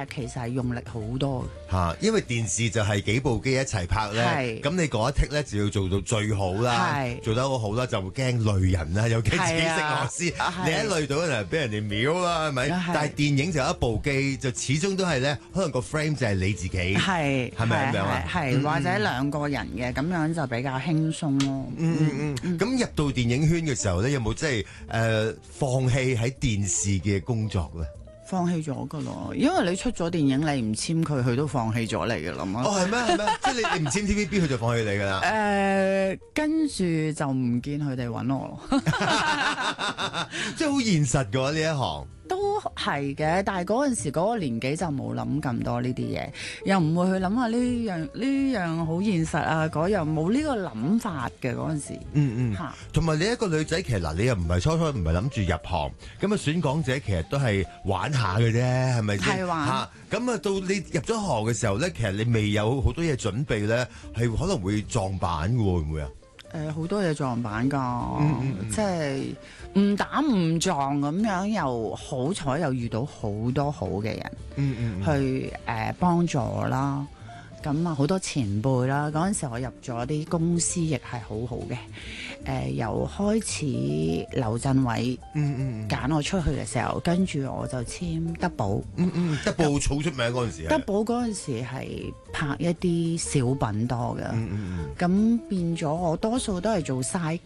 劇其實係用力好多嚇，因為電視就係幾部機一齊拍咧，咁你嗰一剔咧就要做到最好啦，做得好好啦，就會驚累人啦，又驚自己識螺絲，你一累到就俾人哋秒啦，係咪？但係電影就有一部機，就始終都係咧，可能個 frame 就係你自己，係咪咁樣啊？ 係或者兩個人嘅咁樣就比較輕鬆咯。 咁入到電影圈嘅時候咧，有冇即係放棄喺電視嘅工作咧？ 放棄咗噶咯，因為你出咗電影，你唔簽佢，佢都放棄咗你噶啦嘛。 哦，係咩？係咩？即係你唔簽 TVB，佢就放棄你噶啦。 跟住就唔見佢哋揾我咯。 即係好現實噶呢一行。 都係嘅，但係嗰陣時嗰個年紀就冇諗咁多呢啲嘢，又唔會去諗下呢樣好現實啊，嗰樣冇呢個諗法嘅嗰陣時。 同埋你一個女仔，其實嗱，你又唔係初唔係諗住入行，咁啊選港姐其實都係玩下嘅啫，係咪先？ 係玩。 咁啊到你入咗行嘅時候咧，其實你未有好多嘢準備咧，係可能會撞板嘅喎，會唔會啊？ 好多嘢撞板㗎，即係誤打誤撞咁樣，又好彩又遇到好多好嘅人，去幫助我啦。咁啊好多前輩啦，嗰陣時我入咗啲公司亦係好好嘅。由開始劉鎮偉揀我出去嘅時候，跟住我就簽德寶。 德寶好出名嗰陣時。 德寶嗰陣時係拍一啲小品多嘅，咁變咗我多數都係做side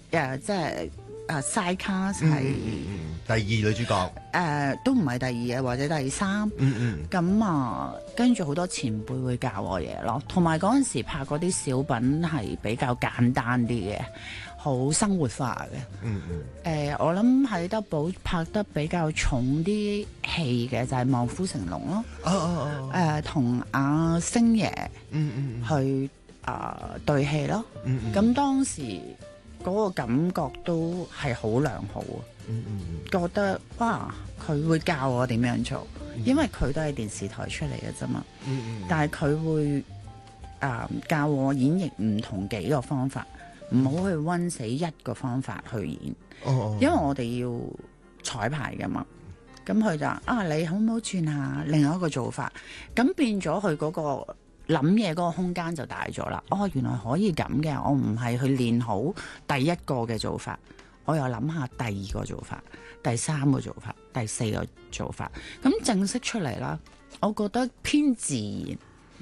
side cast 係第二女主角。 都唔係第二嘅，或者第三。咁啊，跟住好多前輩會教我嘢咯，同埋嗰陣時拍嗰啲小品係比較簡單啲嘅，好生活化嘅。我諗喺德寶拍得比較重啲戲嘅就係《望夫成龍》咯。同阿星爺去對戲咯。咁當時嗰個感覺都係好良好啊。覺得哇，佢會教我點樣做，因為佢都係電視台出嚟嘅啫嘛。但係佢會教我演繹唔同幾個方法，唔好去溫死一個方法去演。因為我哋要彩排噶嘛。咁佢就你好唔好轉下另外一個做法？咁變咗佢嗰個諗嘢嗰個空間就大咗啦。原來可以咁嘅，我唔係去練好第一個嘅做法。我又諗下第二個做法、第三個做法、第四個做法，咁正式出嚟啦。我覺得偏自然，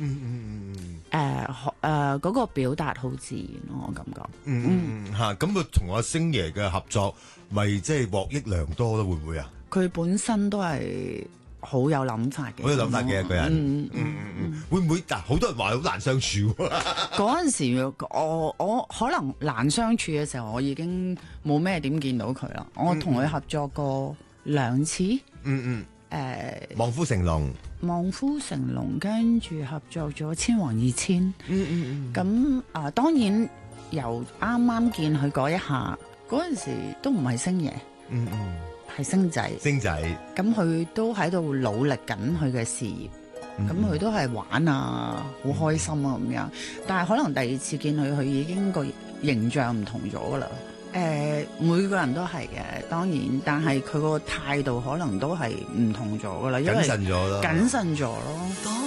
嗰個表達好自然咯，我感覺。 咁佢同阿星爺嘅合作，咪即係獲益良多咯？會唔會啊？ 佢本身都係好有諗法嘅， 好有諗法嘅一個人。會唔會好多人話好難相處？ 嗰陣時我可能難相處嘅時候，我已經冇咩點見到佢啦。我同佢合作過2次。 望夫成龍， 跟住合作咗《千王二千》。咁當然由啱啱見佢嗰一下，嗰陣時都唔係星爺。係星仔，咁佢都喺度努力緊佢嘅事業，咁佢都係玩啊，好開心啊咁樣。但係可能第二次見佢，佢已經個形象唔同咗噶啦。每個人都係嘅，當然，但係佢個態度可能都係唔同咗噶啦，因為謹慎咗咯。